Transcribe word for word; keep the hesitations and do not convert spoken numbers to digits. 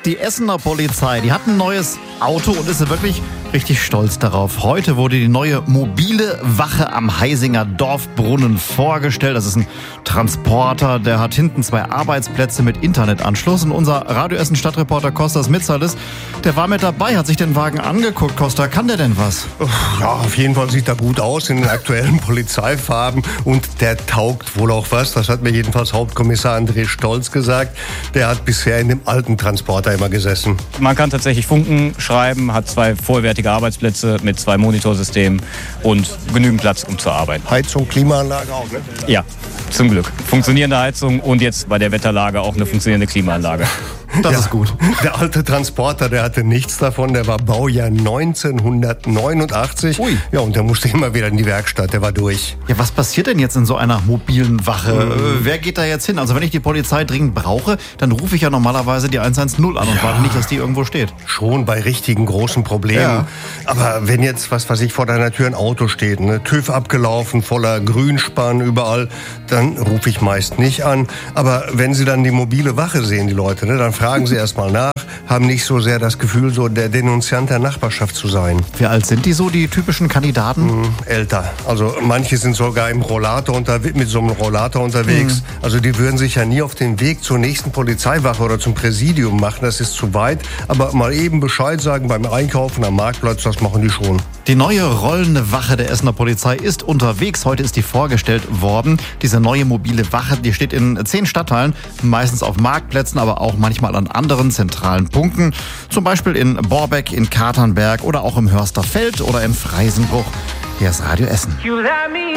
Die Essener Polizei, die hat ein neues Auto und ist wirklich richtig stolz darauf. Heute wurde die neue mobile Wache am Heisinger Dorfbrunnen vorgestellt. Das ist ein Transporter, der hat hinten zwei Arbeitsplätze mit Internetanschluss. Und unser Radio Essen Stadtreporter Kostas Mitsalis, der war mit dabei, hat sich den Wagen angeguckt. Costa, kann der denn was? Ja, auf jeden Fall sieht er gut aus in den aktuellen Polizeifarben und der taugt wohl auch was. Das hat mir jedenfalls Hauptkommissar André Stolz gesagt. Der hat bisher in dem alten Transporter immer gesessen. Man kann tatsächlich funken, schreiben, hat zwei vollwertige Arbeitsplätze mit zwei Monitorsystemen und genügend Platz, um zu arbeiten. Heizung, Klimaanlage auch, ne? Ja, zum Glück. Funktionierende Heizung und jetzt bei der Wetterlage auch eine funktionierende Klimaanlage. Das ja, ist gut. Der alte Transporter, der hatte nichts davon. Der war Baujahr neunzehnhundertneunundachtzig. Ui. Ja, und der musste immer wieder in die Werkstatt. Der war durch. Ja, was passiert denn jetzt in so einer mobilen Wache? Mhm. Äh, wer geht da jetzt hin? Also wenn ich die Polizei dringend brauche, dann rufe ich ja normalerweise die eins eins null an und Ja. warte nicht, dass die irgendwo steht. Schon bei richtigen großen Problemen. Ja. Aber wenn jetzt, was weiß ich, vor deiner Tür ein Auto steht, ne, TÜV abgelaufen, voller Grünspan überall, dann rufe ich meist nicht an. Aber wenn sie dann die mobile Wache sehen, die Leute, ne, dann fragen sie erst mal nach, haben nicht so sehr das Gefühl, so der Denunziant der Nachbarschaft zu sein. Wie alt sind die so, die typischen Kandidaten? Mhm, älter. Also manche sind sogar im Rollator unterwegs, mit so einem Rollator unterwegs. Mhm. Also die würden sich ja nie auf den Weg zur nächsten Polizeiwache oder zum Präsidium machen. Das ist zu weit. Aber mal eben Bescheid sagen beim Einkaufen am Marktplatz, das machen die schon. Die neue rollende Wache der Essener Polizei ist unterwegs. Heute ist die vorgestellt worden. Diese neue mobile Wache, die steht in zehn Stadtteilen, meistens auf Marktplätzen, aber auch manchmal an anderen zentralen Punkten. Zum Beispiel in Borbeck, in Katernberg oder auch im Hörsterfeld oder in Freisenbruch. Hier ist Radio Essen.